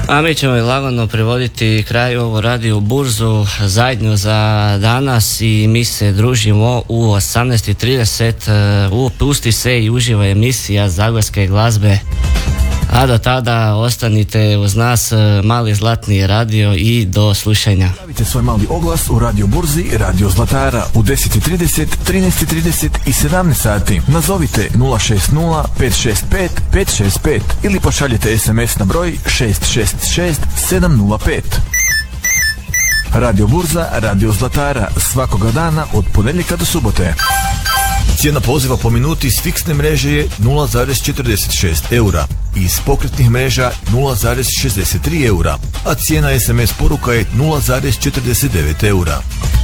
A mi ćemo lagano privoditi kraju ovu radio burzu zadnju za danas i mi se družimo u 18:30 u Pusti se i uživa emisija zagorske glazbe. A do tada ostanite uz nas, Mali Zlatni radio, i do slušanja. Javite svoj mali oglas u Radio Burzi Radio Zlatara u 10:30, 13:30 i 17 sati. Nazovite 060 565 565 ili pošaljite SMS na broj 666 705. Radio Burza Radio Zlatara svakoga dana od ponedjeljka do subote. Cijena poziva po minuti s fiksne mreže je 0,46 eura i iz pokretnih mreža 0,63 eura, a cijena SMS poruka je 0,49 eura.